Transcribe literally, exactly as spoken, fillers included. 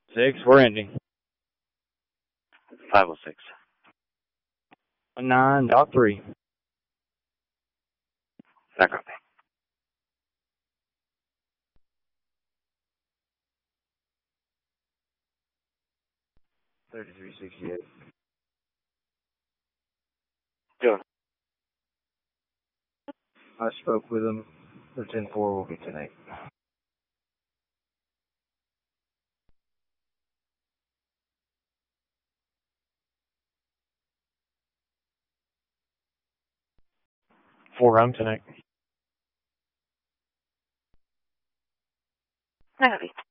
Six, we're ending. five oh six. Nine dot three. Back up. Thirty-three sixty-eight. Doing. I spoke with him. The ten four will be tonight. Four home tonight. Copy.